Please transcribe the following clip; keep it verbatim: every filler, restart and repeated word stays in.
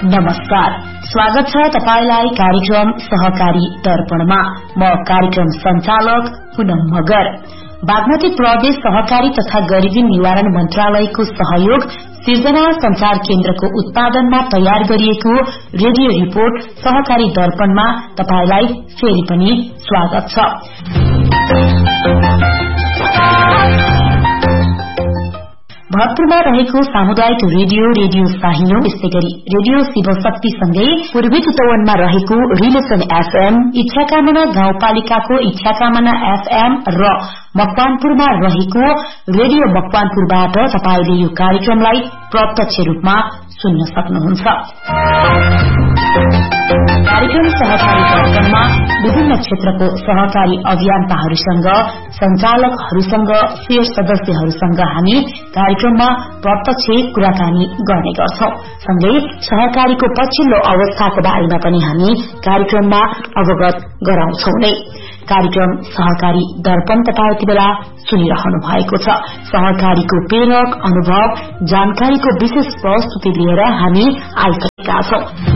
नमस्कार, स्वागत छ तपाईलाई कार्यक्रम सहकारी दर्पणमा। म कार्यक्रम संचालक पुनम मगर। बागमती प्रदेश सहकारी तथा गरिबी निवारण मन्त्रालयको सहयोग सिर्जना संचार केन्द्रको उत्पादनमा तयार गरिएको रेडियो रिपोर्ट सहकारी दर्पणमा तपाईलाई फेरि पनि स्वागत छ। भरतपुरमा रहेको सामुदायिक रेडियो रेडियो साहिनो, यस्तै गरी रेडियो शिवशक्ति सँगै पूर्वी चितवनमा रहेको रिलेसन एफएम, इच्छाकामना गाउँपालिकाको इच्छाकामना एफएम र मकवानपुरमा रहेको रेडियो मकवानपुरबाट तपाईले यो कार्यक्रमलाई प्रत्यक्ष रूपमा सुन्न सक्नुहुन्छ। कार्यक्रम सहकारी दर्पणमा विभिन्न क्षेत्रको सहकारी अभियन्ताहरूसँग, संचालकहरूसँग, शेयर सदस्यहरूसँग हामी कार्यक्रममा प्रत्यक्ष कुराकानी गर्ने गर्छौं। सँगै सहकारीको पछिल्लो अवस्थाको बारेमा पनि हामी कार्यक्रममा अवगत गराउँछौं नै। कार्यक्रम सहकारी दर्पण तपाईँ यति बेला सुनिरहनु भएको छ। सहकारीको प्रेरक अनुभव, जानकारीको विशेष प्रस्तुति लिएर हामी आइसकेका छौं।